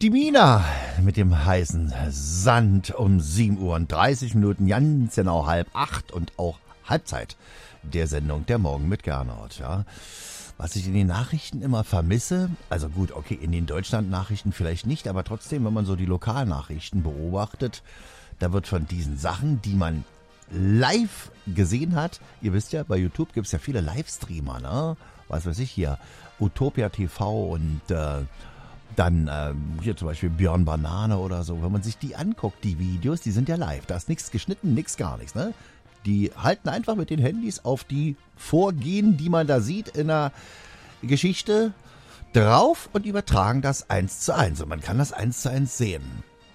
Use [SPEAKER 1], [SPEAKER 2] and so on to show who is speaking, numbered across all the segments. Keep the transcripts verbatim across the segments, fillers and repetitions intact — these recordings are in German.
[SPEAKER 1] Die Mina mit dem heißen Sand um sieben Uhr und dreißig Minuten, ganz genau halb acht und auch Halbzeit der Sendung Der Morgen mit Gernot. Ja. Was ich in den Nachrichten immer vermisse, also gut, okay, in den Deutschland-Nachrichten vielleicht nicht, aber trotzdem, wenn man so die Lokalnachrichten beobachtet, da wird von diesen Sachen, die man live gesehen hat, ihr wisst ja, bei YouTube gibt es ja viele Livestreamer, ne? Was weiß ich hier, Utopia T V und äh, dann äh, hier zum Beispiel Björn Banane oder so. Wenn man sich die anguckt, die Videos, die sind ja live. Da ist nichts geschnitten, nichts gar nichts, ne? Die halten einfach mit den Handys auf die Vorgehen, die man da sieht in der Geschichte, drauf und übertragen das eins zu eins. Und man kann das eins zu eins sehen.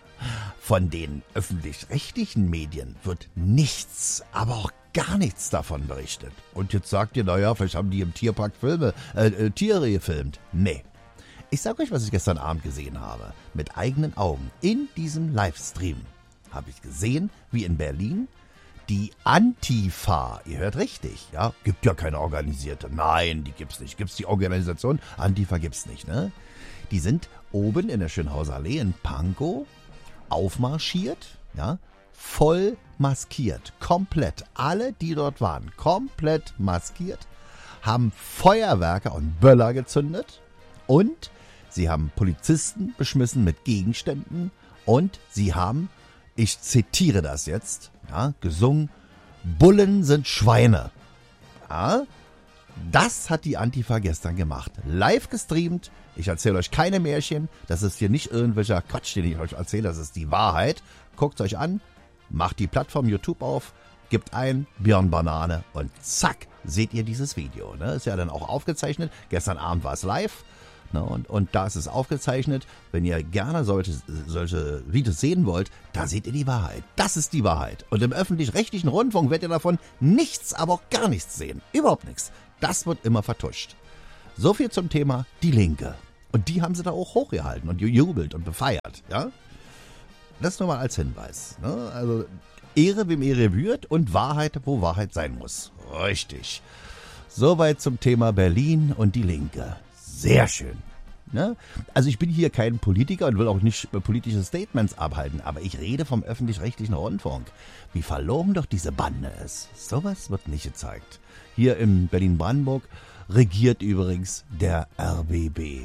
[SPEAKER 1] Von den öffentlich-rechtlichen Medien wird nichts, aber auch gar nichts davon berichtet. Und jetzt sagt ihr, naja, vielleicht haben die im Tierpark Filme, äh, äh, Tiere gefilmt. Nee. Ich sag euch, was ich gestern Abend gesehen habe. Mit eigenen Augen. In diesem Livestream habe ich gesehen, wie in Berlin die Antifa, ihr hört richtig, ja, gibt ja keine organisierte. Nein, die gibt's nicht. Gibt's die Organisation? Antifa gibt's nicht, ne? Die sind oben in der Schönhauser Allee in Pankow aufmarschiert, ja, voll maskiert, komplett. Alle, die dort waren, komplett maskiert, haben Feuerwerker und Böller gezündet und sie haben Polizisten beschmissen mit Gegenständen und sie haben, ich zitiere das jetzt, ja, gesungen, Bullen sind Schweine. Ja, das hat die Antifa gestern gemacht. Live gestreamt. Ich erzähle euch keine Märchen. Das ist hier nicht irgendwelcher Quatsch, den ich euch erzähle. Das ist die Wahrheit. Guckt euch an. Macht die Plattform YouTube auf. Gebt ein Björn Banane. Und zack, seht ihr dieses Video. Ne? Ist ja dann auch aufgezeichnet. Gestern Abend war es live. Ne? Und, und da ist es aufgezeichnet. Wenn ihr gerne solche, solche Videos sehen wollt, da seht ihr die Wahrheit. Das ist die Wahrheit. Und im öffentlich-rechtlichen Rundfunk werdet ihr davon nichts, aber auch gar nichts sehen. Überhaupt nichts. Das wird immer vertuscht. So viel zum Thema die Linke. Und die haben sie da auch hochgehalten und gejubelt und befeiert. Ja? Das nur mal als Hinweis. Ne? Also Ehre, wem Ehre gebührt und Wahrheit, wo Wahrheit sein muss. Richtig. Soweit zum Thema Berlin und die Linke. Sehr schön. Ne? Also ich bin hier kein Politiker und will auch nicht politische Statements abhalten, aber ich rede vom öffentlich-rechtlichen Rundfunk. Wie verlogen doch diese Bande ist. Sowas wird nicht gezeigt. Hier in Berlin-Brandenburg regiert übrigens der R B B.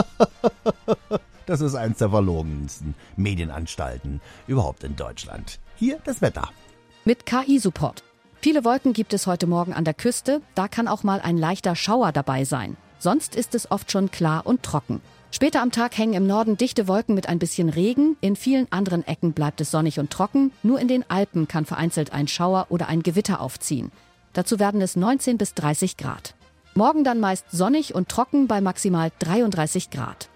[SPEAKER 1] Das ist eins der verlogensten Medienanstalten überhaupt in Deutschland. Hier das Wetter.
[SPEAKER 2] Mit K I-Support. Viele Wolken gibt es heute Morgen an der Küste. Da kann auch mal ein leichter Schauer dabei sein. Sonst ist es oft schon klar und trocken. Später am Tag hängen im Norden dichte Wolken mit ein bisschen Regen. In vielen anderen Ecken bleibt es sonnig und trocken. Nur in den Alpen kann vereinzelt ein Schauer oder ein Gewitter aufziehen. Dazu werden es neunzehn bis dreißig Grad. Morgen dann meist sonnig und trocken bei maximal dreiunddreißig Grad.